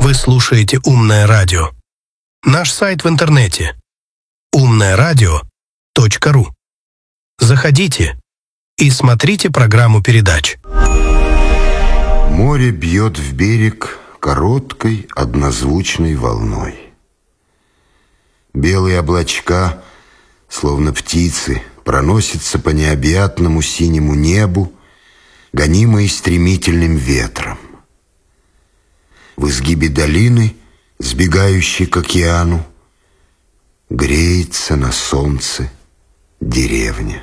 Вы слушаете «Умное радио». Наш сайт в интернете umnaeradio.ru. Заходите и смотрите программу передач. Море бьет в берег короткой однозвучной волной. Белые облачка, словно птицы, проносятся по необъятному синему небу, гонимые стремительным ветром. В изгибе долины, сбегающей к океану, греется на солнце деревня.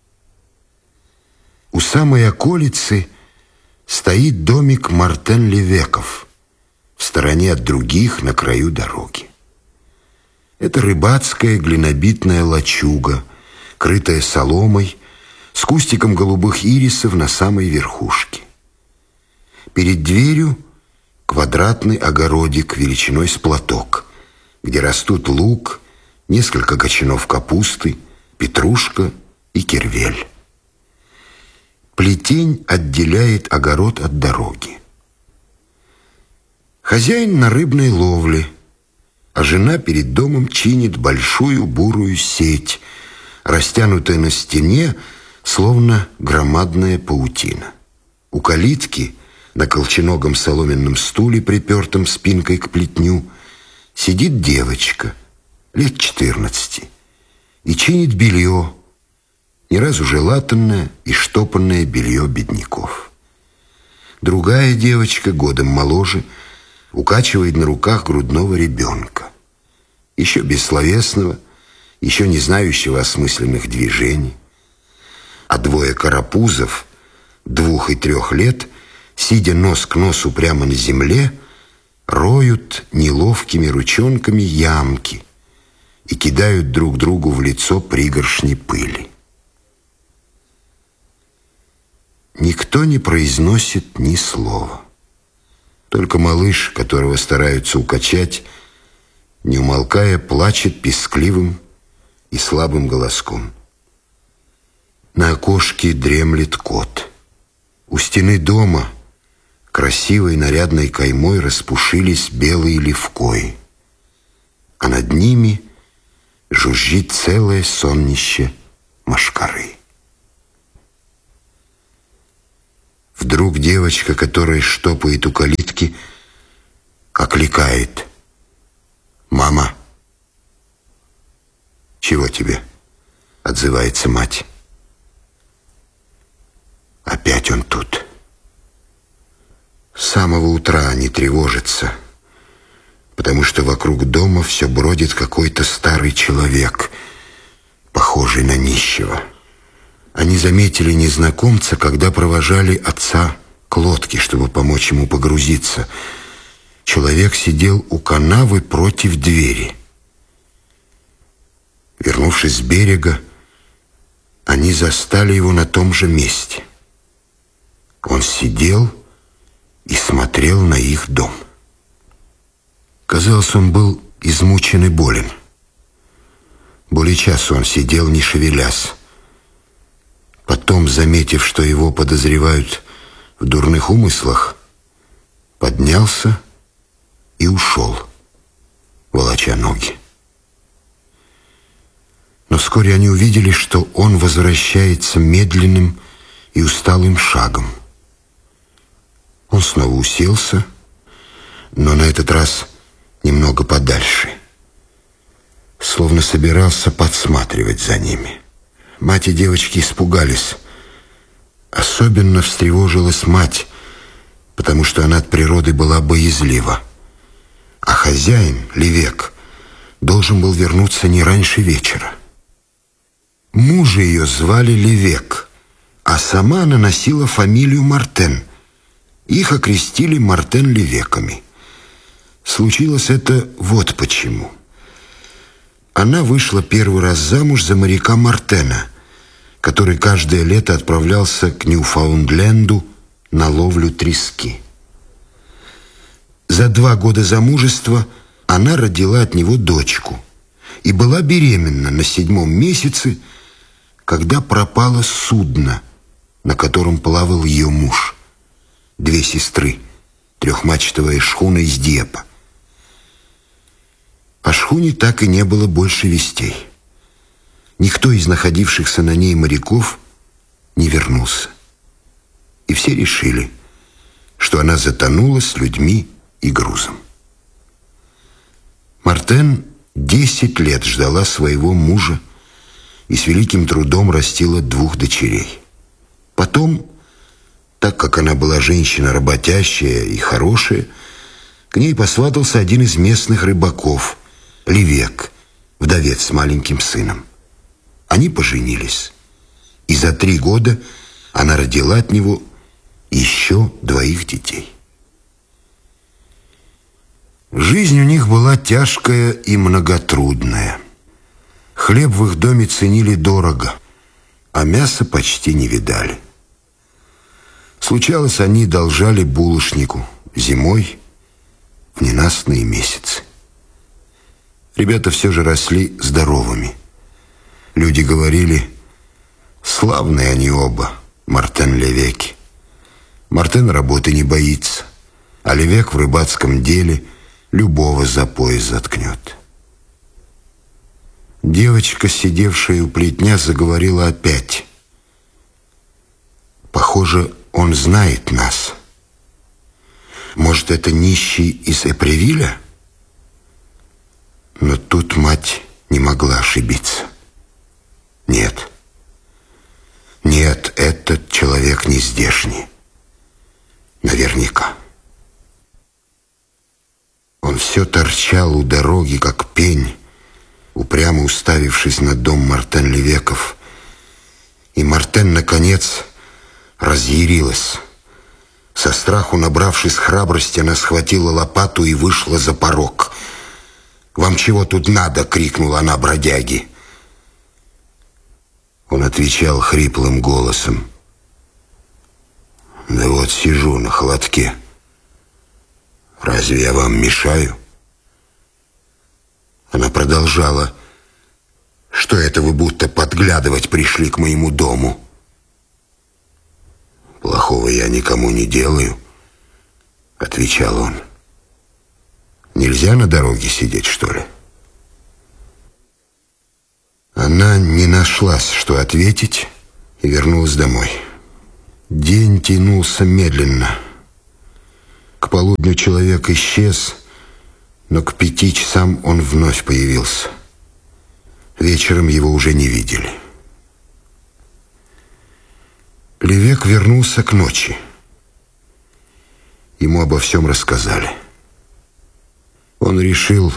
У самой околицы стоит домик Мартен-Левеков, в стороне от других, на краю дороги. Это рыбацкая глинобитная лачуга, крытая соломой, с кустиком голубых ирисов на самой верхушке. Перед дверью квадратный огородик величиной с платок, где растут лук, несколько кочанов капусты, петрушка и кервель. Плетень отделяет огород от дороги. Хозяин на рыбной ловле, а жена перед домом чинит большую бурую сеть, растянутая на стене, словно громадная паутина. У калитки на колченогом соломенном стуле, припертом спинкой к плетню, сидит девочка лет 14 и чинит белье, ни разу уже латанное и штопанное белье бедняков. Другая девочка, годом моложе, укачивает на руках грудного ребенка, еще бессловесного, еще не знающего осмысленных движений. А двое карапузов 2 и 3 лет, сидя нос к носу прямо на земле, роют неловкими ручонками ямки и кидают друг другу в лицо пригоршни пыли. Никто не произносит ни слова. Только малыш, которого стараются укачать, не умолкая, плачет пескливым и слабым голоском. На окошке дремлет кот. У стены дома красивой нарядной каймой распушились белые левкои, а над ними жужжит целое соннище мошкары. Вдруг девочка, которая штопает у калитки, окликает: «Мама!» «Чего тебе?» — отзывается мать. «Опять он тут. С самого утра не тревожится, потому что вокруг дома все бродит какой-то старый человек, похожий на нищего». Они заметили незнакомца, когда провожали отца к лодке, чтобы помочь ему погрузиться. Человек сидел у канавы против двери. Вернувшись с берега, они застали его на том же месте. Он сидел и смотрел на их дом. Казалось, он был измучен и болен. Более часа он сидел, не шевелясь. Потом, заметив, что его подозревают в дурных умыслах, поднялся и ушел, волоча ноги. Но вскоре они увидели, что он возвращается медленным и усталым шагом. Он снова уселся, но на этот раз немного подальше, словно собирался подсматривать за ними. Мать и девочки испугались. Особенно встревожилась мать, потому что она от природы была боязлива. А хозяин, Левек, должен был вернуться не раньше вечера. Мужа ее звали Левек, а сама она носила фамилию Мартен. Их окрестили Мартен-Левеками. Случилось это вот почему. Она вышла первый раз замуж за моряка Мартена, который каждое лето отправлялся к Ньюфаундленду на ловлю трески. За 2 года замужества она родила от него дочку и была беременна на 7-м месяце, когда пропало судно, на котором плавал ее муж. 2 сестры, 3-мачтовая шхуна из Диепа, шхуне так и не было больше вестей. Никто из находившихся на ней моряков не вернулся. И все решили, что она затонула с людьми и грузом. Мартен 10 лет ждала своего мужа и с великим трудом растила 2 дочерей. Потом, так как она была женщина работящая и хорошая, к ней посватался один из местных рыбаков, Левек, вдовец с маленьким сыном. Они поженились, и за 3 года она родила от него еще 2 детей. Жизнь у них была тяжкая и многотрудная. Хлеб в их доме ценили дорого, а мясо почти не видали. Случалось, они должали булочнику зимой в ненастные месяцы. Ребята все же росли здоровыми. Люди говорили: славные они оба, Мартен Левеки. Мартен работы не боится, а Левек в рыбацком деле любого за пояс заткнет. Девочка, сидевшая у плетня, заговорила опять. Похоже, он знает нас. Может, это нищий из Эпревиля? Но тут мать не могла ошибиться. Нет. Нет, этот человек не здешний. Наверняка. Он все торчал у дороги, как пень, упрямо уставившись на дом Мартен Левеков. И Мартен, наконец, разъярилась. Со страху набравшись храбрости, она схватила лопату и вышла за порог. «Вам чего тут надо?» — крикнула она бродяге. Он отвечал хриплым голосом: «Да вот сижу на холодке. Разве я вам мешаю?» Она продолжала: «Что это вы будто подглядывать пришли к моему дому?» «Плохого я никому не делаю», — отвечал он. «Нельзя на дороге сидеть, что ли?» Она не нашлась, что ответить, и вернулась домой. День тянулся медленно. К полудню человек исчез, но к 5 часам он вновь появился. Вечером его уже не видели. Левек вернулся к ночи. Ему обо всем рассказали. Он решил: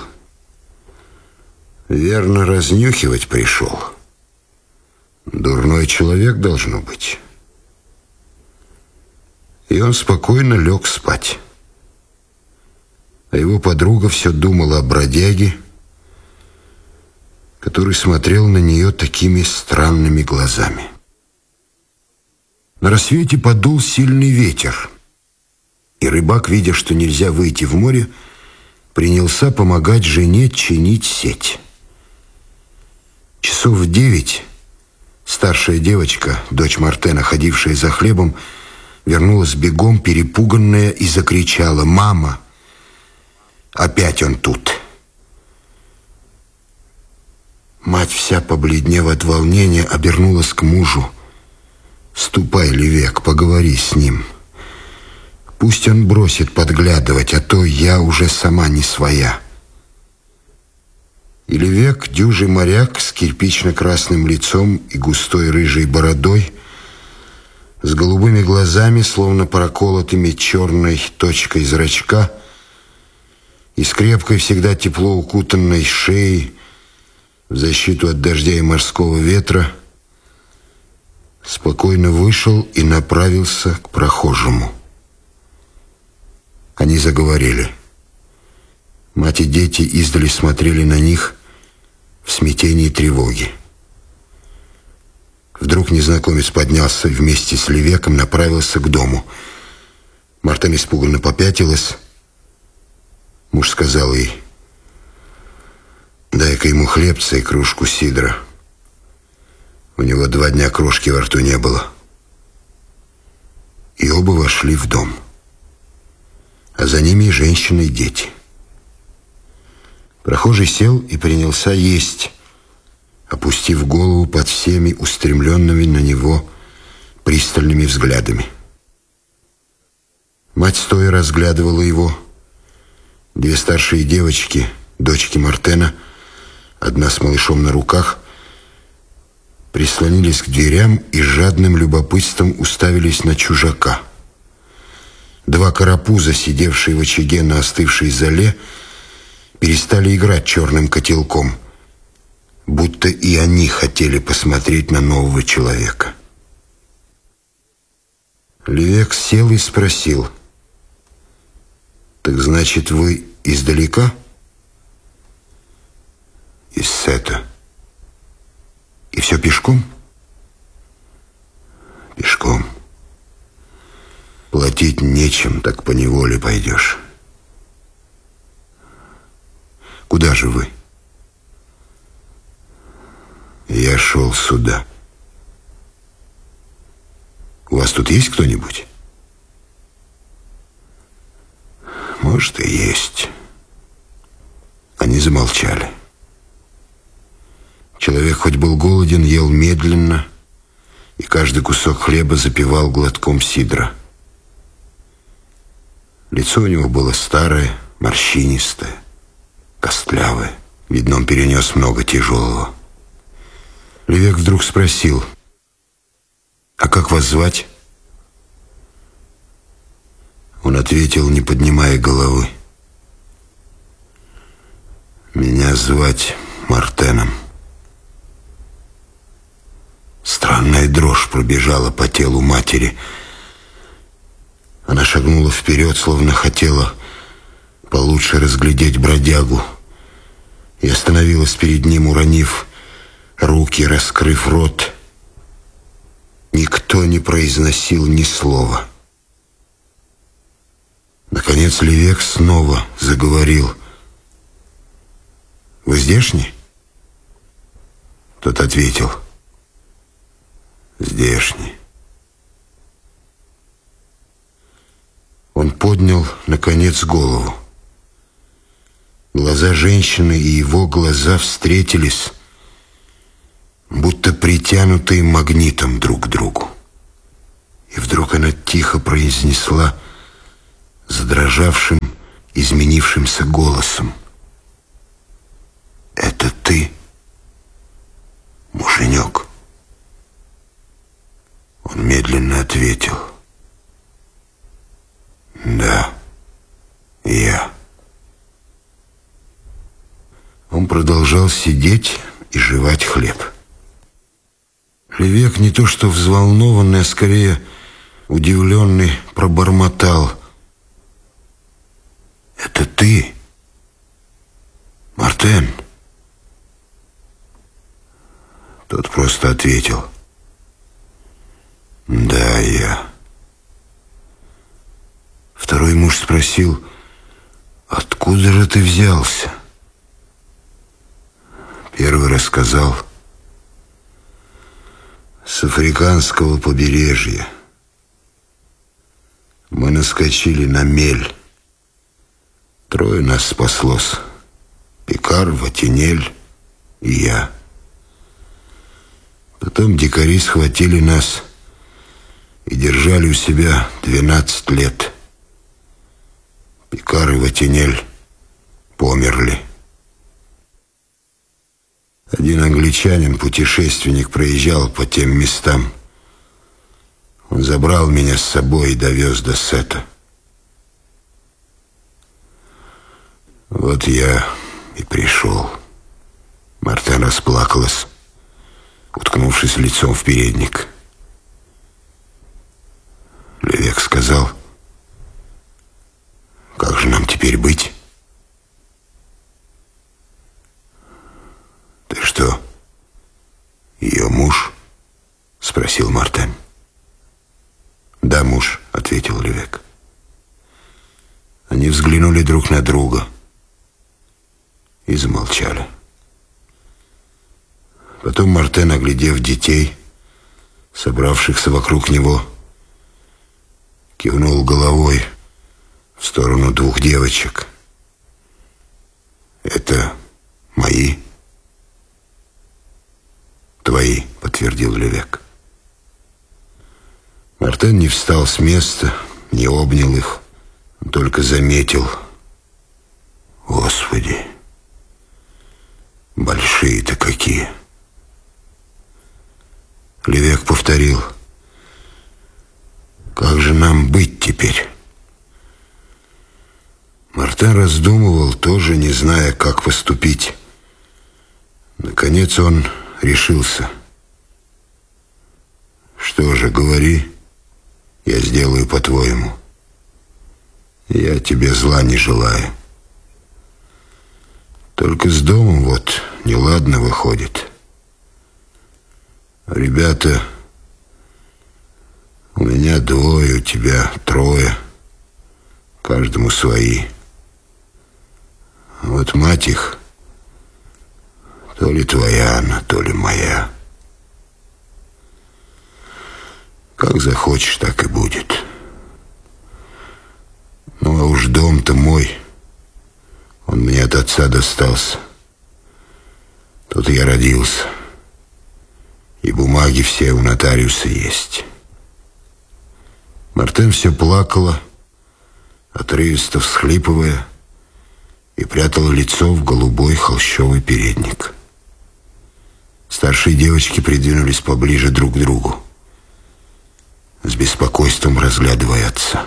верно, разнюхивать пришел. Дурной человек должно быть. И он спокойно лег спать. А его подруга все думала о бродяге, который смотрел на нее такими странными глазами. На рассвете подул сильный ветер, и рыбак, видя, что нельзя выйти в море, принялся помогать жене чинить сеть. Часов в 9 старшая девочка, дочь Мартена, ходившая за хлебом, вернулась бегом, перепуганная, и закричала: «Мама, опять он тут!» Мать, вся побледнев от волнения, обернулась к мужу. «Ступай, Левек, поговори с ним. Пусть он бросит подглядывать, а то я уже сама не своя». И Левек, дюжий моряк с кирпично-красным лицом и густой рыжей бородой, с голубыми глазами, словно проколотыми черной точкой зрачка, и с крепкой, всегда тепло укутанной шеей в защиту от дождя и морского ветра, спокойно вышел и направился к прохожему. Они заговорили. Мать и дети издали смотрели на них в смятении и тревоге. Вдруг незнакомец поднялся и вместе с Левеком направился к дому. Мартен испуганно попятилась. Муж сказал ей: «Дай-ка ему хлебца и кружку сидра. У него 2 дня крошки во рту не было». И оба вошли в дом. А за ними и женщины, и дети. Прохожий сел и принялся есть, опустив голову под всеми устремленными на него пристальными взглядами. Мать стоя разглядывала его. Две старшие девочки, дочки Мартена, одна с малышом на руках, прислонились к дверям и с жадным любопытством уставились на чужака. Два карапуза, сидевшие в очаге на остывшей золе, перестали играть черным котелком, будто и они хотели посмотреть на нового человека. Левек сел и спросил: «Так значит, вы издалека?» «Из Сета». «И все пешком?» «Пешком. Платить нечем, так поневоле пойдешь». «Куда же вы?» «Я шел сюда». «У вас тут есть кто-нибудь?» «Может, и есть». Они замолчали. Человек хоть был голоден, ел медленно, и каждый кусок хлеба запивал глотком сидра. Лицо у него было старое, морщинистое, костлявое. Видно, он перенес много тяжелого. Левек вдруг спросил: «А как вас звать?» Он ответил, не поднимая головы: «Меня звать Мартеном». Странная дрожь пробежала по телу матери. Она шагнула вперед, словно хотела получше разглядеть бродягу, и остановилась перед ним, уронив руки, раскрыв рот. Никто не произносил ни слова. Наконец Левек снова заговорил: «Вы здешний?» Тот ответил: «Здешний». Он поднял, наконец, голову. Глаза женщины и его глаза встретились, будто притянутые магнитом друг к другу. И вдруг она тихо произнесла задрожавшим, изменившимся голосом: «Это ты, муженек?» Он медленно ответил: «Да, я». Он продолжал сидеть и жевать хлеб. Левек, не то что взволнованный, а скорее удивленный, пробормотал: «Это ты, Мартен?» Тот просто ответил: «Да, я». Второй муж спросил: «Откуда же ты взялся?» Первый рассказал: «С африканского побережья. Мы наскочили на мель. Трое нас спаслось: Пикар, Ватинель и я. Потом дикари схватили нас и держали у себя 12 лет. Пикар и Ватинель померли. Один англичанин, путешественник, проезжал по тем местам. Он забрал меня с собой и довез до Сета. Вот я и пришел». Мартен расплакалась, уткнувшись лицом в передник. Левек сказал: «Как же нам теперь быть?» «Ты что, ее муж?» — спросил Мартен. «Да, муж», — ответил Левек. Они взглянули друг на друга и замолчали. Потом Мартен, оглядев детей, собравшихся вокруг него, кивнул головой в сторону двух девочек. Это мои? Твои, подтвердил Левек. Мартен не встал с места, не обнял их, только заметил: Господи, большие-то какие. Левек повторил: как же нам быть теперь? Мартен раздумывал, тоже не зная, как поступить. Наконец он решился. Что же, говори, я сделаю по-твоему. Я тебе зла не желаю. Только с домом вот неладно выходит. Ребята, у меня двое, у тебя трое, каждому свои. Вот мать их, то ли твоя она, то ли моя. Как захочешь, так и будет. Ну, а уж дом-то мой, он мне от отца достался. Тут я родился. И бумаги все у нотариуса есть. Мартен все плакала, отрывисто всхлипывая, и прятала лицо в голубой холщовый передник. Старшие девочки придвинулись поближе друг к другу, с беспокойством разглядывая отца.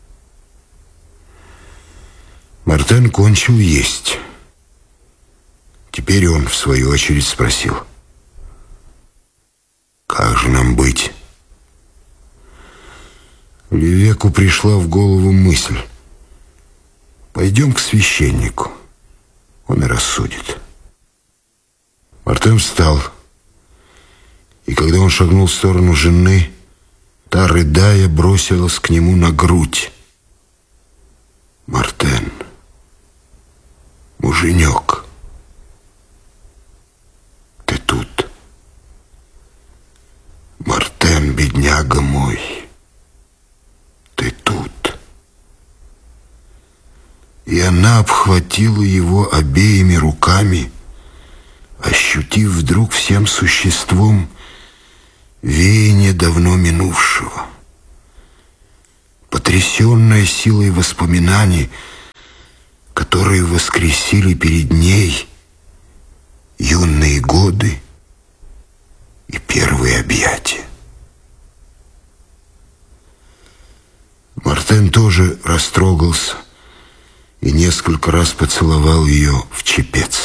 Мартен кончил есть. Теперь он, в свою очередь, спросил: как же нам быть? Левеку пришла в голову мысль: пойдем к священнику, он и рассудит. Мартен встал, и когда он шагнул в сторону жены, та, рыдая, бросилась к нему на грудь. Мартен, муженек, ты тут? Мартен, бедняга мой, ты тут? И она обхватила его обеими руками, ощутив вдруг всем существом веяние давно минувшего. Потрясенная силой воспоминаний, которые воскресили перед ней юные годы и первые объятия. Мартен тоже растрогался и несколько раз поцеловал ее в чепец.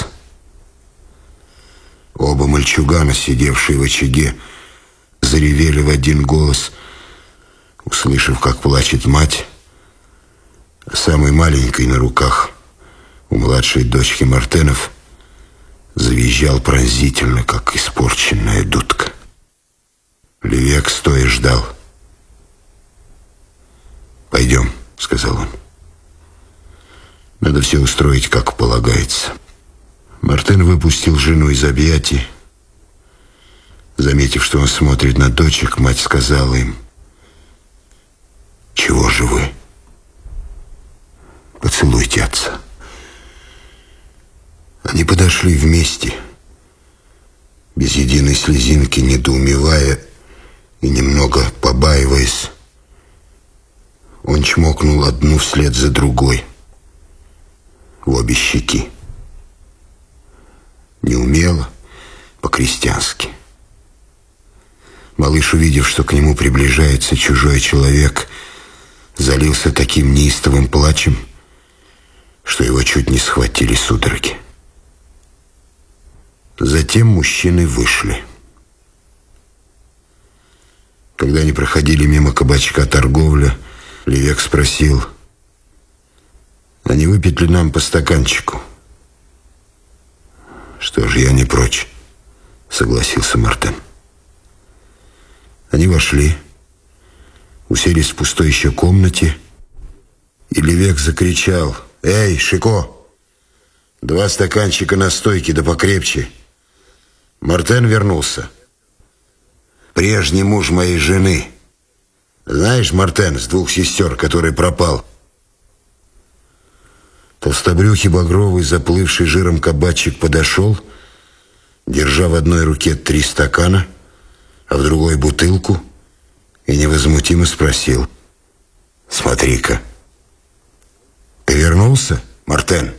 Оба мальчугана, сидевшие в очаге, заревели в один голос, услышав, как плачет мать, а самый маленький на руках у младшей дочки Мартенов завизжал пронзительно, как испорченная дудка. Левек стоя ждал. «Пойдем», — сказал он. «Надо все устроить, как полагается». Мартен выпустил жену из объятий. Заметив, что он смотрит на дочек, мать сказала им: «Чего же вы? Поцелуйте отца». Они подошли вместе, без единой слезинки, недоумевая и немного побаиваясь. Он чмокнул одну вслед за другой в обе щеки. Неумело, по-крестьянски. Малыш, увидев, что к нему приближается чужой человек, залился таким неистовым плачем, что его чуть не схватили судороги. Затем мужчины вышли. Когда они проходили мимо кабачка торговля, Левек спросил: «А не выпить ли нам по стаканчику?» «Что ж, я не прочь», — согласился Мартен. Они вошли, уселись в пустой еще комнате, и Левек закричал: «Эй, Шико, 2 стаканчика настойки, да покрепче. Мартен вернулся. Прежний муж моей жены. Знаешь, Мартен, с 2 сестер, который пропал?» Толстобрюхий багровый, заплывший жиром кабачик подошел, держа в одной руке 3 стакана, а в другой бутылку, и невозмутимо спросил: «Смотри-ка, ты вернулся, Мартен?»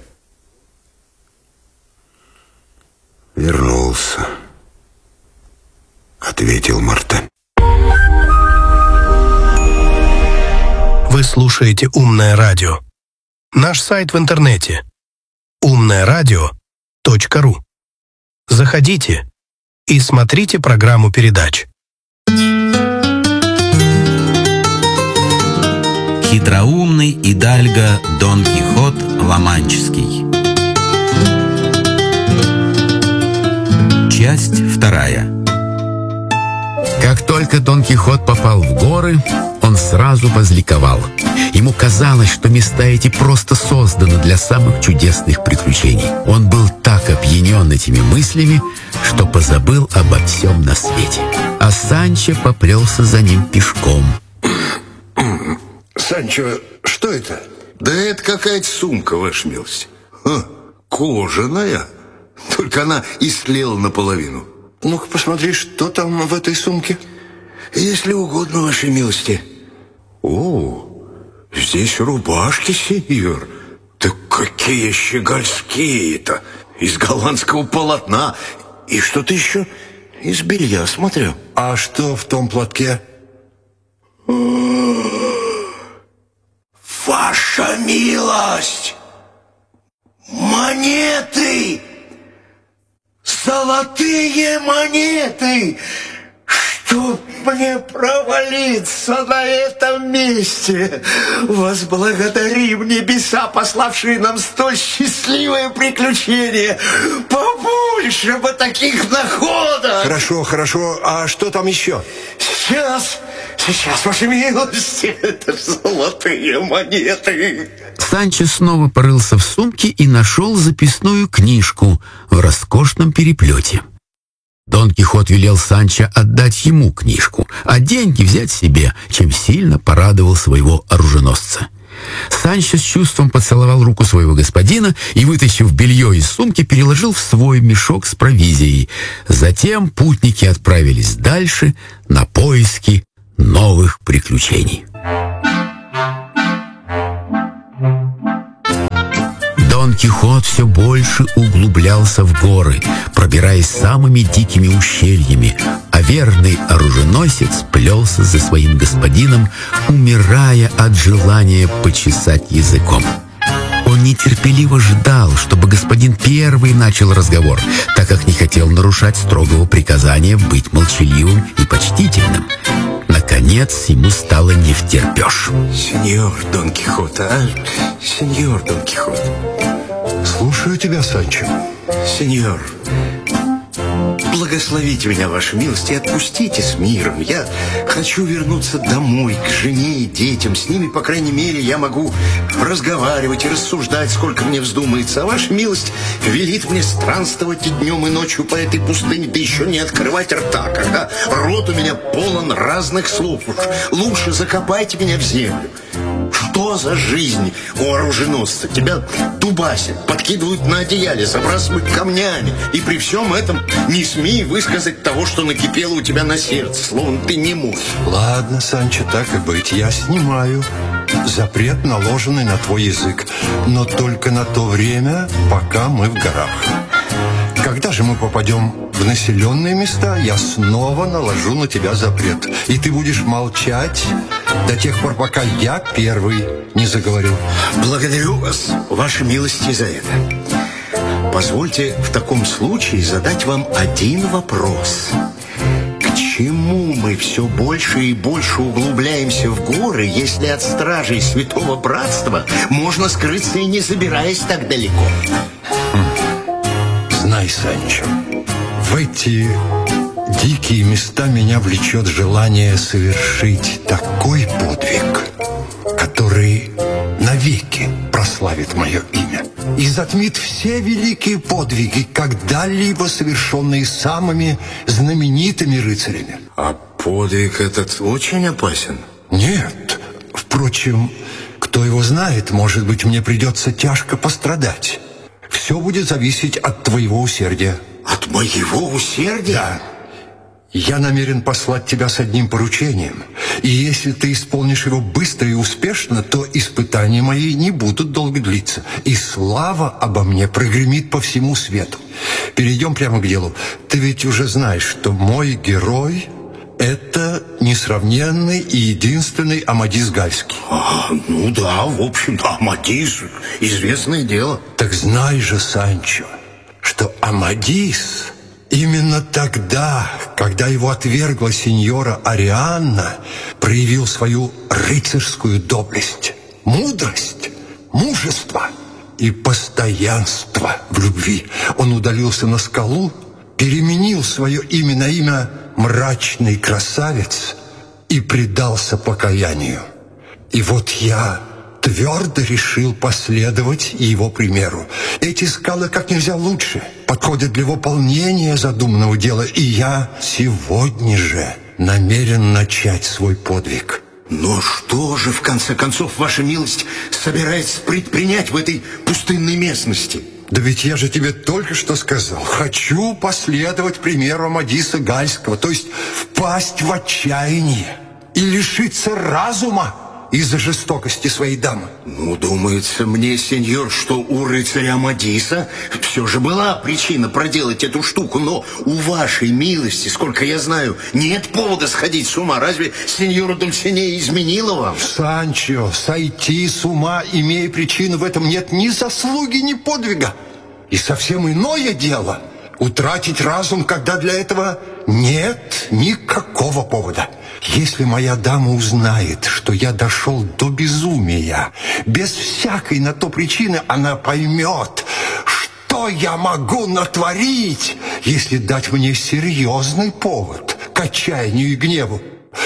«Вернулся», — ответил Мартен. Вы слушаете «Умное радио». Наш сайт в интернете umnaeradio.ru. Заходите и смотрите программу передач. Хитроумный идальго Дон Кихот Ла-Манческий. Часть 2. Как только Дон Кихот попал в горы, он сразу возликовал. Ему казалось, что места эти просто созданы для самых чудесных приключений. Он был так опьянен этими мыслями, что позабыл обо всем на свете. А Санчо поплелся за ним пешком. «Санчо, что это?» «Да это какая-то сумка, ваша милость. Кожаная. Только она истлела наполовину». «Ну-ка посмотри, что там в этой сумке?» «Если угодно, вашей милости». «О, здесь рубашки, сеньор. Да какие щегольские-то! Из голландского полотна. И что-то еще из белья, смотрю». «А что в том платке?» «Ваша милость! Монеты! Золотые монеты! Чтоб мне провалиться на этом месте! Возблагодарим небеса, пославшие нам столь счастливое приключение! Побольше бы таких находок!» Хорошо. А что там еще?» Сейчас, ваша милость, это золотые монеты. Санчо снова порылся в сумке и нашел записную книжку в роскошном переплете. Дон Кихот велел Санчо отдать ему книжку, а деньги взять себе, чем сильно порадовал своего оруженосца. Санчо с чувством поцеловал руку своего господина и, вытащив белье из сумки, переложил в свой мешок с провизией. Затем путники отправились дальше на поиски новых приключений. Дон Кихот все больше углублялся в горы, пробираясь самыми дикими ущельями, а верный оруженосец плелся за своим господином, умирая от желания почесать языком. Он нетерпеливо ждал, чтобы господин первый начал разговор, так как не хотел нарушать строгого приказания быть молчаливым и почтительным. Наконец ему стало невтерпеж. Сеньор Дон Кихот, Сеньор Дон Кихот. «Слушаю тебя, Санчо». «Сеньор, благословите меня, ваша милость, и отпустите с миром. Я хочу вернуться домой, к жене и детям. С ними, по крайней мере, я могу разговаривать и рассуждать, сколько мне вздумается. А ваша милость велит мне странствовать и днем, и ночью по этой пустыне, да еще не открывать рта, когда рот у меня полон разных слов. Уж лучше закопайте меня в землю». Что за жизнь у оруженосца? Тебя дубасят, подкидывают на одеяле, забрасывают камнями. И при всем этом не смей высказать того, что накипело у тебя на сердце, словно ты не мой. Ладно, Санчо, так и быть. Я снимаю запрет, наложенный на твой язык. Но только на то время, пока мы в горах. Когда же мы попадем в населенные места, я снова наложу на тебя запрет. И ты будешь молчать до тех пор, пока я первый не заговорю. Благодарю вас, ваша милость, за это. Позвольте в таком случае задать вам один вопрос. К чему мы все больше и больше углубляемся в горы, если от стражей Святого Братства можно скрыться и не забираясь так далеко? Знай, Санчо, в эти дикие места меня влечет желание совершить такой подвиг, который навеки прославит мое имя и затмит все великие подвиги, когда-либо совершенные самыми знаменитыми рыцарями. А подвиг этот очень опасен? Нет, впрочем, Кто его знает, может быть, мне придется тяжко пострадать. Все будет зависеть от твоего усердия. От моего усердия? Да. Я намерен послать тебя с одним поручением. И если ты исполнишь его быстро и успешно, то испытания мои не будут долго длиться. И слава обо мне прогремит по всему свету. Перейдем прямо к делу. Ты ведь уже знаешь, что мой герой — это несравненный и единственный Амадис Гальский. Ну да, в общем-то, Амадис — известное дело. Так знай же, Санчо, что Амадис именно тогда, когда его отвергла сеньора Арианна, проявил свою рыцарскую доблесть, мудрость, мужество и постоянство в любви. Он удалился на скалу, переменил свое имя на имя «Мрачный красавец» и предался покаянию. И вот я твердо решил последовать его примеру. Эти скалы как нельзя лучше подходят для выполнения задуманного дела, и я сегодня же намерен начать свой подвиг. Но что же, в конце концов, ваша милость собирается предпринять в этой пустынной местности? Да ведь я же тебе только что сказал. Хочу последовать примеру Амадиса Гальского, то есть впасть в отчаяние и лишиться разума из-за жестокости своей дамы. Ну, думается мне, сеньор, что у рыцаря Амадиса все же была причина проделать эту штуку, но у вашей милости, сколько я знаю, нет повода сходить с ума. Разве сеньора Дульсинея изменила вам? Санчо, сойти с ума, имея причину, в этом нет ни заслуги, ни подвига. И совсем иное дело — утратить разум, когда для этого нет никакого повода. Если моя дама узнает, что я дошел до безумия, без всякой на то причины, она поймет, что я могу натворить, если дать мне серьезный повод к отчаянию и гневу.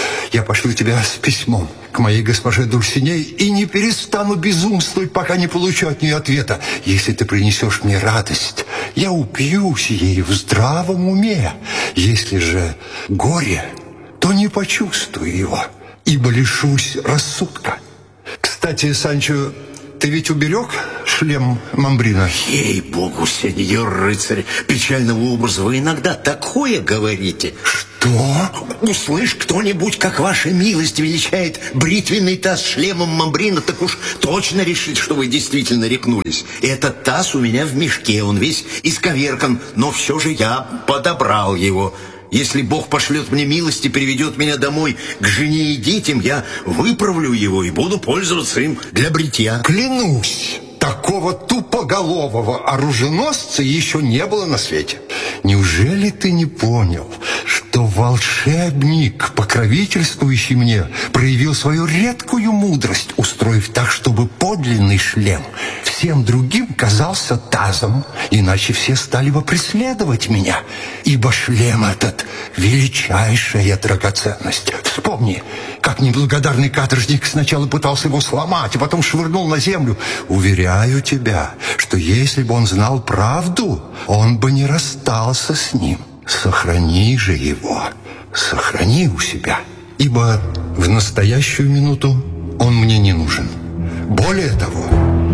Я пошлю тебя с письмом к моей госпоже Дульсинее и не перестану безумствовать, пока не получу от нее ответа. Если ты принесешь мне радость, я упьюсь ею в здравом уме. Если же горе, то не почувствую его, ибо лишусь рассудка. Кстати, Санчо, ты ведь уберег шлем Мамбрина? Ей-богу, сеньор рыцарь печального образа, вы иногда такое говорите. Что? Услышь кто-нибудь, как ваша милость величает бритвенный таз шлемом Мамбрина, так уж точно решит, что вы действительно рехнулись. Этот таз у меня в мешке, он весь исковеркан, но все же я подобрал его. Если Бог пошлет мне милость и приведет меня домой к жене и детям, я выправлю его и буду пользоваться им для бритья. Клянусь, такого тупоголового оруженосца еще не было на свете. Неужели ты не понял, что волшебник, покровительствующий мне, проявил свою редкую мудрость, устроив так, чтобы подлинный шлем всем другим казался тазом, иначе все стали бы преследовать меня, ибо шлем этот — величайшая драгоценность. Вспомни, как неблагодарный каторжник сначала пытался его сломать, а потом швырнул на землю. Уверяю тебя, что если бы он знал правду, он бы не расстался с ним. Сохрани же его, сохрани у себя, ибо в настоящую минуту он мне не нужен. Более того,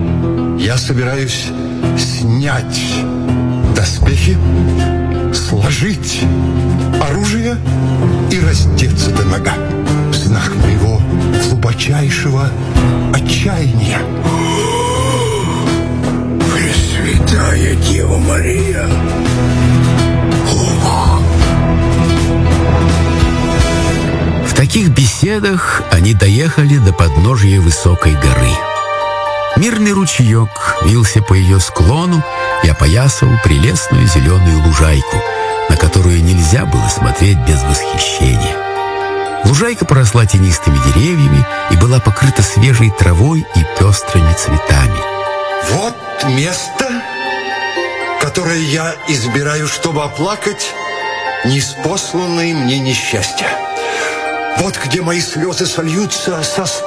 я собираюсь снять доспехи, сложить оружие и раздеться до нога в знак моего глубочайшего отчаяния. Пресвятая Дева Мария! В таких беседах они доехали до подножия высокой горы. Мирный ручеек вился по ее склону и опоясывал прелестную зеленую лужайку, на которую нельзя было смотреть без восхищения. Лужайка поросла тенистыми деревьями и была покрыта свежей травой и пестрыми цветами. Вот место, которое я избираю, чтобы оплакать неспосланные мне несчастья. Вот где мои слезы сольются со